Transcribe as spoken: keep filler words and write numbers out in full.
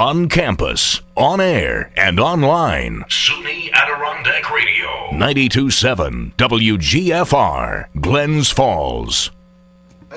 On campus, on air, and online. SUNY Adirondack Radio. ninety-two point seven W G F R, Glens Falls.